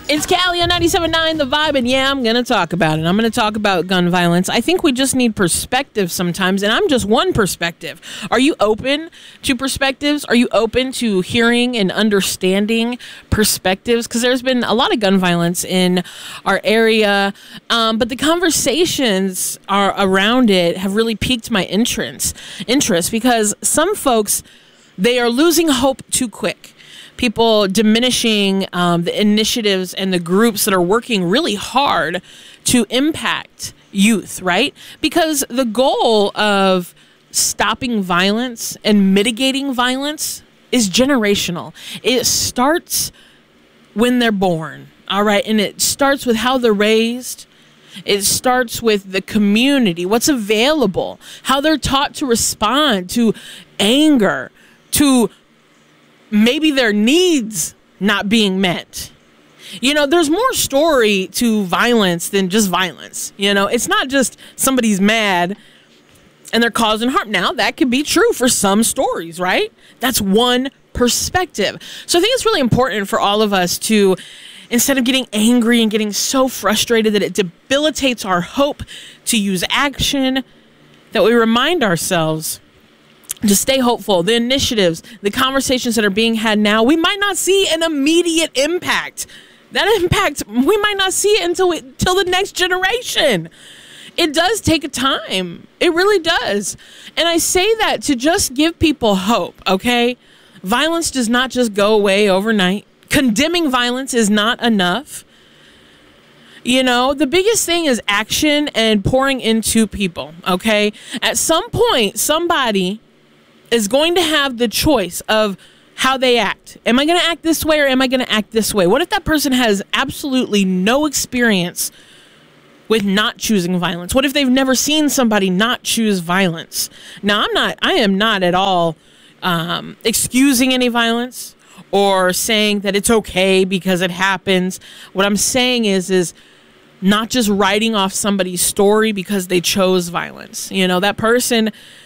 It's Callie on 97.9 The Vibe, and yeah, I'm going to talk about it. I'm going to talk about gun violence. I think we just need perspective sometimes, and I'm just one perspective. Are you open to perspectives? Are you open to hearing and understanding perspectives? Because there's been a lot of gun violence in our area, but the conversations around it have really piqued my interest because some folks, they are losing hope too quick. People diminishing the initiatives and the groups that are working really hard to impact youth, right? Because the goal of stopping violence and mitigating violence is generational. It starts when they're born, all right? And it starts with how they're raised. It starts with the community, what's available, how they're taught to respond to anger, to maybe their needs not being met. You know, there's more story to violence than just violence. You know, it's not just somebody's mad and they're causing harm. Now, that could be true for some stories, right? That's one perspective. So I think it's really important for all of us to, instead of getting angry and getting so frustrated that it debilitates our hope to use action, that we remind ourselves to stay hopeful. The initiatives, the conversations that are being had now, we might not see an immediate impact. That impact, we might not see it until the next generation. It does take a time. It really does. And I say that to just give people hope, okay? Violence does not just go away overnight. Condemning violence is not enough. You know, the biggest thing is action and pouring into people, okay? At some point, somebody is going to have the choice of how they act. Am I going to act this way or am I going to act this way? What if that person has absolutely no experience with not choosing violence? What if they've never seen somebody not choose violence? Now, I am not at all excusing any violence or saying that it's okay because it happens. What I'm saying is not just writing off somebody's story because they chose violence. You know, that person